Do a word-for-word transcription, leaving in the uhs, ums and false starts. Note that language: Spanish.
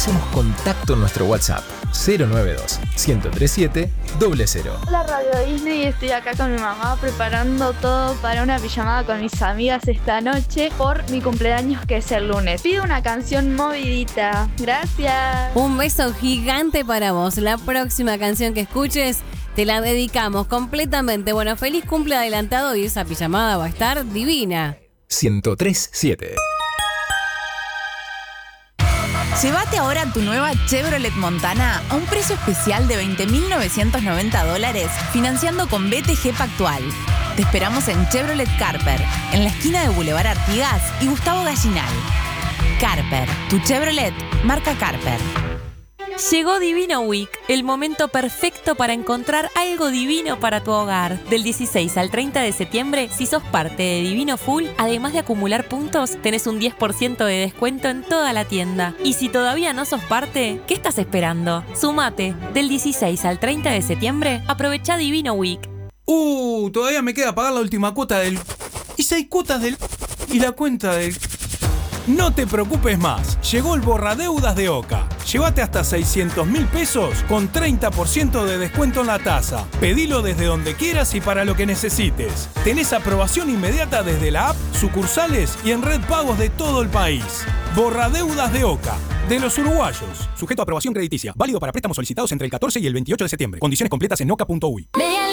hacemos contacto en nuestro WhatsApp cero nueve dos, uno cero tres siete, cero cero. Hola Radio Disney, estoy acá con mi mamá preparando todo para una pijamada con mis amigas esta noche por mi cumpleaños que es el lunes. Pido una canción movidita. Gracias. Un beso gigante para vos. La próxima canción que escuches te la dedicamos completamente. Bueno, feliz cumple adelantado y esa pijamada va a estar divina. ciento tres siete. Llévate ahora tu nueva Chevrolet Montana a un precio especial de veinte mil novecientos noventa dólares financiando con B T G Pactual. Te esperamos en Chevrolet Carper, en la esquina de Boulevard Artigas y Gustavo Gallinal. Carper, tu Chevrolet, marca Carper. Llegó Divino Week, el momento perfecto para encontrar algo divino para tu hogar. Del dieciséis al treinta de septiembre, si sos parte de Divino Full, además de acumular puntos, tenés un diez por ciento de descuento en toda la tienda. Y si todavía no sos parte, ¿qué estás esperando? Sumate. Del dieciséis al treinta de septiembre, aprovecha Divino Week. Uh, todavía me queda pagar la última cuota del... Y seis cuotas del... Y la cuenta del... No te preocupes más, llegó el borradeudas de Oca. Llévate hasta seiscientos mil pesos con treinta por ciento de descuento en la tasa. Pedilo desde donde quieras y para lo que necesites. Tenés aprobación inmediata desde la app, sucursales y en red pagos de todo el país. Borradeudas de Oca, de los uruguayos. Sujeto a aprobación crediticia. Válido para préstamos solicitados entre el catorce y el veintiocho de septiembre. Condiciones completas en oca punto uy.